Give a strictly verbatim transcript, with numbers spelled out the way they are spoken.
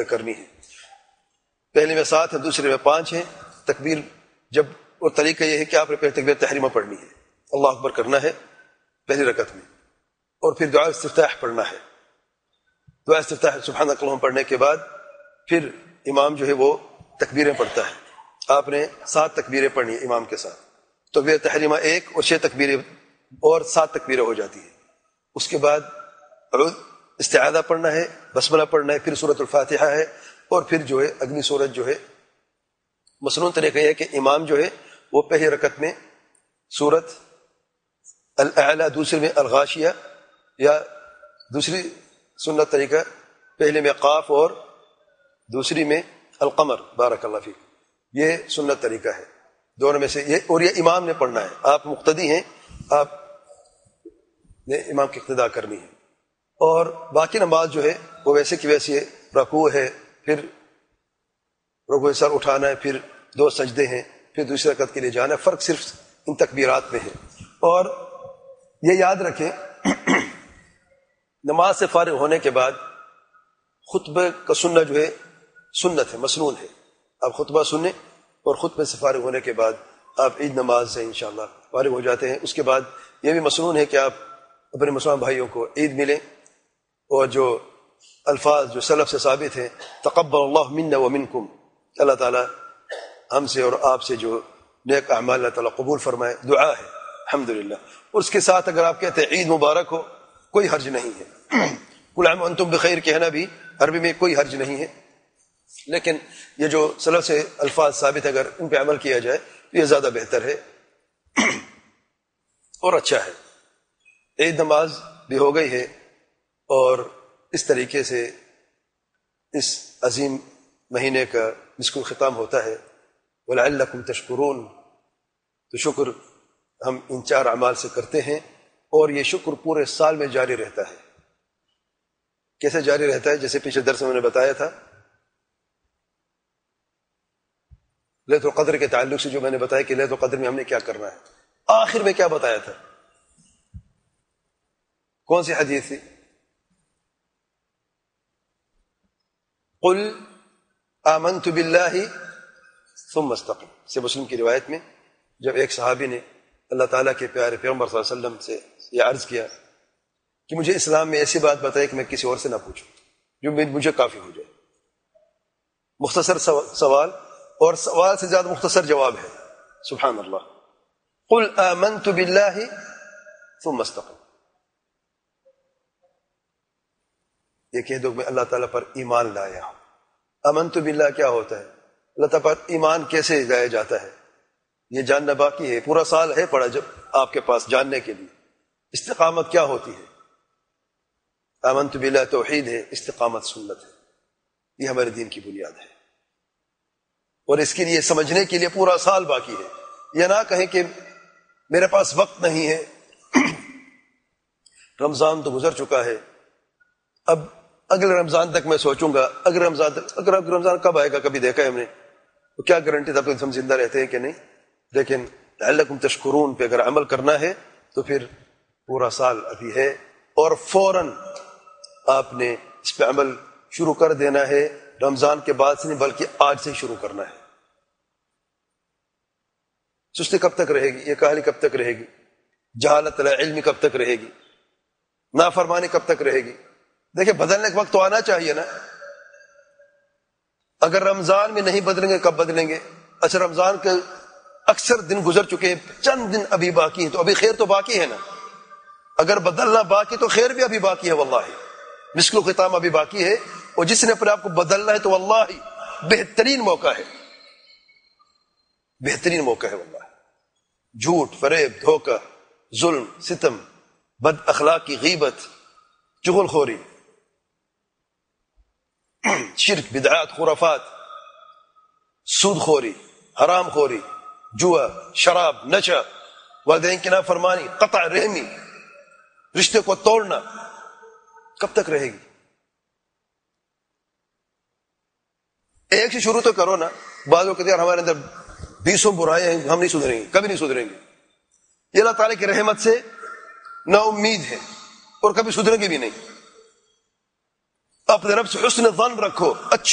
ادا کرنی ہے. پہلے میں سات ہیں، دوسرے میں پانچ ہیں. تکبیر جب اور طریقہ یہ ہے کہ آپ نے پہلے تکبیر تحریمہ پڑھنی ہے، اللہ اکبر کرنا ہے پہلی رکعت میں، اور پھر دعا استفتاح پڑھنا ہے. دعا استفتاح سبحانک اللہم پڑھنے کے بعد پھر امام جو ہے وہ تکبیریں پڑھتا ہے. آپ نے سات تکبیریں پڑھنی ہیں امام کے ساتھ. تکبیر تحریمہ ایک اور چھ تکبیریں اور سات تکبیریں ہو جاتی ہیں. اس کے بعد استعاذہ پڑھنا ہے، بسملہ پڑھنا ہے، پھر سورۃ الفاتحہ ہے، اور پھر جو ہے اگلی سورت جو ہے. مسنون طریقہ یہ ہے کہ امام جو ہے وہ پہلی رکعت میں سورت الاعلی، دوسری میں الغاشیہ، یا دوسری سنت طریقہ پہلے میں قاف اور دوسری میں القمر. بارک اللہ فیک. یہ سنت طریقہ ہے دونوں میں سے یہ، اور یہ امام نے پڑھنا ہے. آپ مقتدی ہیں، آپ نے امام کی اقتداء کرنی ہے. اور باقی نماز جو ہے وہ ویسے کی ویسے رکوع ہے، پھر رکوع سر اٹھانا ہے، پھر دو سجدے ہیں، پھر دوسری رکعت کے لیے جانا ہے. فرق صرف ان تکبیرات میں ہے. اور یہ یاد رکھیں نماز سے فارغ ہونے کے بعد خطبہ کا سننا جو ہے سنت ہے، مسنون ہے. آپ خطبہ سنیں اور خطبے سے فارغ ہونے کے بعد آپ عید نماز سے انشاءاللہ فارغ ہو جاتے ہیں. اس کے بعد یہ بھی مسنون ہے کہ آپ اپنے مسلمان بھائیوں کو عید ملیں، اور جو الفاظ جو سلف سے ثابت ہیں، تقبل اللہ منا ومنکم، اللہ تعالیٰ ہم سے اور آپ سے جو نیک اعمال اللہ تعالیٰ قبول فرمائے، دعا ہے الحمدللہ. اور اس کے ساتھ اگر آپ کہتے ہیں عید مبارک ہو، کوئی حرج نہیں ہے. کل عام وانتم بخیر کہنا بھی عربی میں کوئی حرج نہیں ہے. لیکن یہ جو سلف سے الفاظ ثابت ہے اگر ان پہ عمل کیا جائے تو یہ زیادہ بہتر ہے اور اچھا ہے. عید نماز بھی ہو گئی ہے، اور اس طریقے سے اس عظیم مہینے کا مسکن ختام ہوتا ہے. وَلَعَلَّكُمْ تَشْكُرُونَ. تو شکر ہم ان چار اعمال سے کرتے ہیں، اور یہ شکر پورے سال میں جاری رہتا ہے. کیسے جاری رہتا ہے؟ جیسے پچھلے درس میں میں نے بتایا تھا لیلۃ القدر کے تعلق سے، جو میں نے بتایا کہ لیلۃ القدر میں ہم نے کیا کرنا ہے. آخر میں کیا بتایا تھا؟ کون سی حدیث تھی؟ قل آمنت باللہ ثم استقم سے مسلم کی روایت میں، جب ایک صحابی نے اللہ تعالیٰ کے پیارے پیغمبر صلی اللہ علیہ وسلم سے یہ عرض کیا کہ مجھے اسلام میں ایسی بات بتائے کہ میں کسی اور سے نہ پوچھوں، جو مجھے کافی ہو جائے. مختصر سوال اور سوال سے زیادہ مختصر جواب ہے. سبحان اللہ. قل آمنت باللہ ثم استقم. یہ کہہ دو میں اللہ تعالیٰ پر ایمان لایا ہوں. آمنت باللہ کیا ہوتا ہے؟ اللہ تعالیٰ پر ایمان کیسے لایا جاتا ہے یہ جاننا باقی ہے. پورا سال ہے پڑا جب آپ کے پاس جاننے کے لیے. استقامت کیا ہوتی ہے؟ آمنت باللہ توحید ہے، استقامت سنت ہے. یہ ہمارے دین کی بنیاد ہے، اور اس کے لیے سمجھنے کے لیے پورا سال باقی ہے. یہ نہ کہیں کہ میرے پاس وقت نہیں ہے، رمضان تو گزر چکا ہے، اب اگلے رمضان تک میں سوچوں گا. اگلے رمضان تک اگر اگلے رمضان کب آئے گا کبھی دیکھا ہے ہم نے، تو کیا گارنٹی تھا کہ ہم زندہ رہتے ہیں کہ نہیں. لیکن لعلکم تشکرون پہ اگر عمل کرنا ہے تو پھر پورا سال ابھی ہے، اور فوراً آپ نے اس پہ عمل شروع کر دینا ہے. رمضان کے بعد سے نہیں بلکہ آج سے ہی شروع کرنا ہے. سستی کب تک رہے گی؟ یہ کاہلی کب تک رہے گی؟ جہالت لا علمی کب تک رہے گی؟ نافرمانی کب تک رہے گی؟ دیکھیں بدلنے کا وقت تو آنا چاہیے نا. اگر رمضان میں نہیں بدلیں گے کب بدلیں گے؟ اچھا رمضان کے اکثر دن گزر چکے ہیں، چند دن ابھی باقی ہیں، تو ابھی خیر تو باقی ہے نا. اگر بدلنا باقی تو خیر بھی ابھی باقی ہے. واللہ مسک الختام ابھی باقی ہے، اور جس نے اپنے آپ کو بدلنا ہے تو واللہ بہترین موقع ہے، بہترین موقع ہے. واللہ جھوٹ، فریب، دھوکہ، ظلم، ستم، بد اخلاقی، غیبت، چغل خوری، شرک، بدعات، خرافات، سود خوری، حرام خوری، جوا، شراب، نشہ، والدین کی نافرمانی، قطع رحمی، رشتے کو توڑنا کب تک رہے گی؟ ایک سے شروع تو کرو نا. بعض لوگ کہتے ہیں ہمارے اندر بیسوں برائیں ہیں، ہم نہیں سدھریں گے، کبھی نہیں سدھریں گے. یہ اللہ تعالیٰ کی رحمت سے نا امید ہے اور کبھی سدھریں گے بھی نہیں. اپنے رب سے حسن ظن رکھو، اچھا